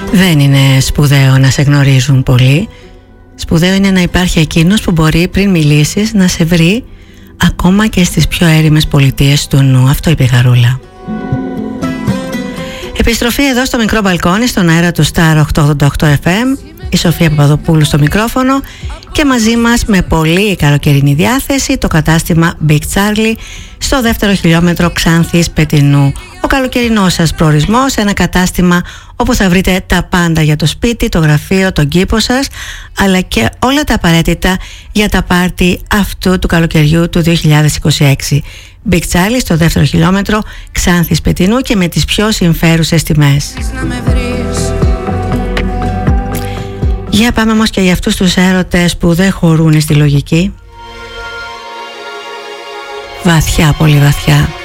Δεν είναι σπουδαίο να σε γνωρίζουν πολύ. Σπουδαίο είναι να υπάρχει εκείνος που μπορεί πριν μιλήσεις να σε βρει ακόμα και στις πιο έρημες πολιτείες του νου. Αυτό είπε η Γαρούλα. Επιστροφή εδώ στο μικρό μπαλκόνι, στον αέρα του Star 888 FM. Η Σοφία Παπαδοπούλου στο μικρόφωνο και μαζί μας με πολύ καλοκαιρινή διάθεση το κατάστημα Big Charlie στο δεύτερο χιλιόμετρο Ξάνθης Πετινού. Ο καλοκαιρινός σας προορισμός, ένα κατάστημα όπου θα βρείτε τα πάντα για το σπίτι, το γραφείο, τον κήπο σας, αλλά και όλα τα απαραίτητα για τα πάρτι αυτού του καλοκαιριού του 2026. Big Charlie στο δεύτερο χιλιόμετρο Ξάνθης Πετινού και με τις πιο συμφέρουσες τιμές. Για πάμε όμως και για αυτούς τους έρωτες που δεν χωρούν στη λογική. Βαθιά, πολύ βαθιά.